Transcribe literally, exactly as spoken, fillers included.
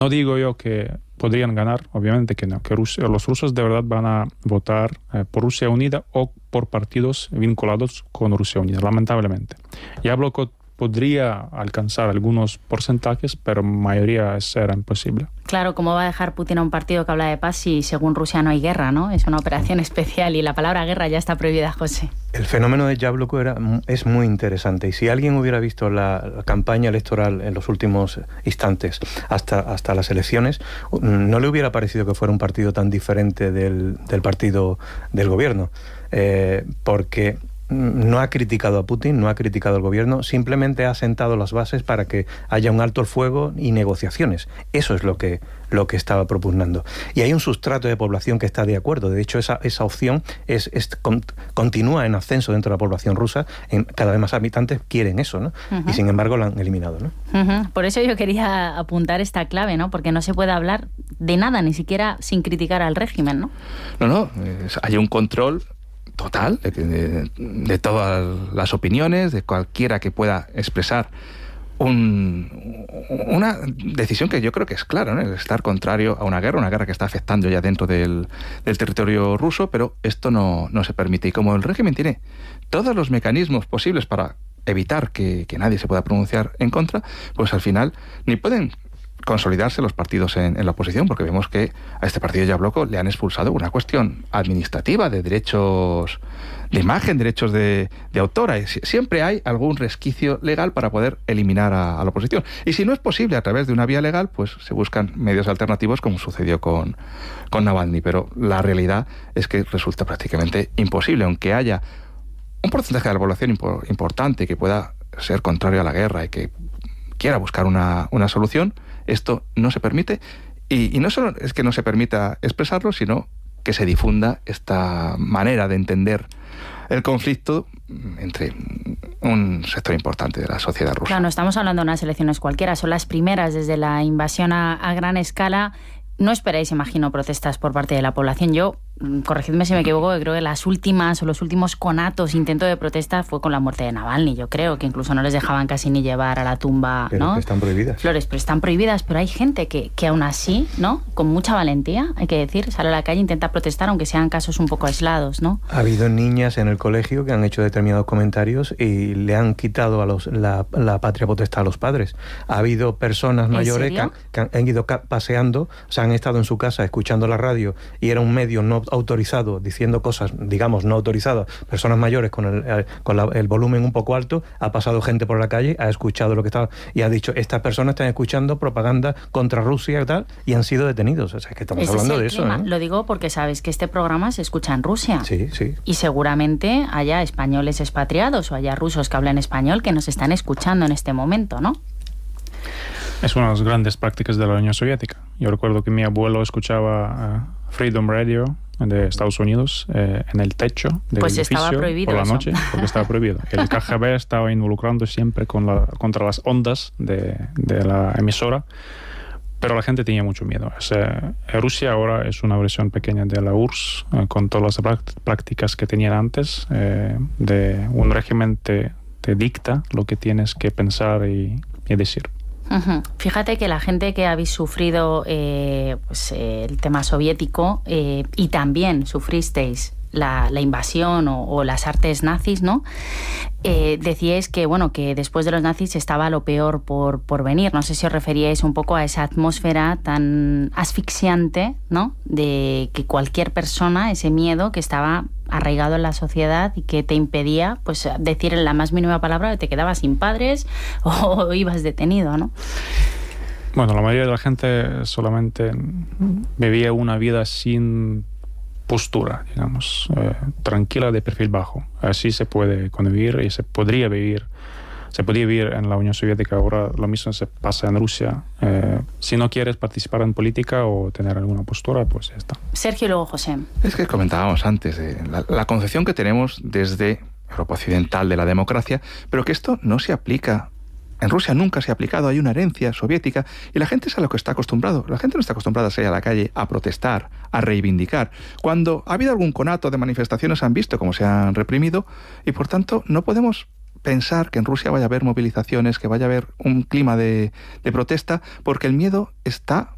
No digo yo que podrían ganar, obviamente que no, que Rusia, los rusos de verdad van a votar eh, por Rusia Unida o por partidos vinculados con Rusia Unida, lamentablemente. Yabloko podría alcanzar algunos porcentajes, pero mayoría será imposible. Claro, ¿cómo va a dejar Putin a un partido que habla de paz si según Rusia no hay guerra, ¿no? Es una operación especial y la palabra guerra ya está prohibida, José. El fenómeno de Yabloko era, es muy interesante, y si alguien hubiera visto la, la campaña electoral en los últimos instantes hasta, hasta las elecciones, no le hubiera parecido que fuera un partido tan diferente del, del partido del gobierno, eh, porque no ha criticado a Putin, no ha criticado al gobierno, simplemente ha sentado las bases para que haya un alto el fuego y negociaciones. Eso es lo que, lo que estaba propugnando. Y hay un sustrato de población que está de acuerdo. De hecho, esa, esa opción es, es, con, continúa en ascenso dentro de la población rusa. En, cada vez más habitantes quieren eso, ¿no? Uh-huh. Y sin embargo lo han eliminado, ¿no? Uh-huh. Por eso yo quería apuntar esta clave, ¿no? Porque no se puede hablar de nada, ni siquiera sin criticar al régimen, ¿no? No, no. Es, hay un control total de, de, de todas las opiniones, de cualquiera que pueda expresar un, una decisión que yo creo que es clara, ¿no? Estar contrario a una guerra, una guerra que está afectando ya dentro del, del territorio ruso, pero esto no, no se permite. Y como el régimen tiene todos los mecanismos posibles para evitar que, que nadie se pueda pronunciar en contra, pues al final ni pueden consolidarse los partidos en, en la oposición, porque vemos que a este partido Yabloko le han expulsado una cuestión administrativa de derechos de imagen, derechos de, de autora. Y siempre hay algún resquicio legal para poder eliminar a, a la oposición. Y si no es posible a través de una vía legal, pues se buscan medios alternativos, como sucedió con, con Navalny. Pero la realidad es que resulta prácticamente imposible, aunque haya un porcentaje de la población impo- importante que pueda ser contrario a la guerra y que quiera buscar una, una solución. Esto no se permite, y, y no solo es que no se permita expresarlo, sino que se difunda esta manera de entender el conflicto entre un sector importante de la sociedad rusa. Claro, no estamos hablando de unas elecciones cualquiera, son las primeras desde la invasión a, a gran escala. No esperáis, imagino, protestas por parte de la población. Yo, corregidme si me equivoco, creo que las últimas o los últimos conatos, intento de protesta fue con la muerte de Navalny. Yo creo que incluso no les dejaban casi ni llevar a la tumba, pero ¿no? Que están prohibidas. Flores, pero están prohibidas, pero hay gente que, que aún así, ¿no? Con mucha valentía, hay que decir, sale a la calle e intenta protestar, aunque sean casos un poco aislados, ¿no? Ha habido niñas en el colegio que han hecho determinados comentarios y le han quitado a los, la, la patria potestad a los padres. Ha habido personas mayores que han, que han ido paseando, o sea, han estado en su casa escuchando la radio y era un medio no autorizado diciendo cosas, digamos, no autorizadas, personas mayores con el, con la, el volumen un poco alto, ha pasado gente por la calle, ha escuchado lo que estaba y ha dicho, estas personas están escuchando propaganda contra Rusia y tal, y han sido detenidos. O sea, que estamos Ese hablando es el de eso, clima. ¿no? Lo digo porque sabes que este programa se escucha en Rusia. Sí, sí. Y seguramente haya españoles expatriados o haya rusos que hablan español que nos están escuchando en este momento, ¿no? Es una de las grandes prácticas de la Unión Soviética. Yo recuerdo que mi abuelo escuchaba uh, Freedom Radio de Estados Unidos eh, en el techo del pues edificio estaba prohibido por la eso. noche, porque estaba prohibido. El K G B estaba involucrando siempre con la, contra las ondas de, de la emisora, pero la gente tenía mucho miedo. O sea, Rusia ahora es una versión pequeña de la U R S S, eh, con todas las prácticas que tenían antes, eh, de un régimen te, te dicta lo que tienes que pensar y, y decir. Uh-huh. Fíjate que la gente que habéis sufrido eh, pues, eh, el tema soviético eh, y también sufristeis la, la invasión o, o las artes nazis, ¿no? Eh, decíais que, bueno, que después de los nazis estaba lo peor por, por venir. No sé si os referíais un poco a esa atmósfera tan asfixiante, ¿no? De que cualquier persona, ese miedo que estaba arraigado en la sociedad y que te impedía, pues, decir en la más mínima palabra que te quedabas sin padres o ibas detenido, ¿no? Bueno, la mayoría de la gente solamente vivía una vida sin postura, digamos, eh, tranquila, de perfil bajo. Así se puede convivir y se podría vivir, se podía vivir en la Unión Soviética. Ahora lo mismo se pasa en Rusia. Eh, si no quieres participar en política o tener alguna postura, pues ya está. Sergio y luego José. Es que comentábamos antes de la, la concepción que tenemos desde Europa Occidental de la democracia, pero que esto no se aplica. En Rusia nunca se ha aplicado, hay una herencia soviética y la gente es a lo que está acostumbrado. La gente no está acostumbrada a salir a la calle a protestar, a reivindicar. Cuando ha habido algún conato de manifestaciones han visto cómo se han reprimido y por tanto no podemos pensar que en Rusia vaya a haber movilizaciones, que vaya a haber un clima de, de protesta, porque el miedo está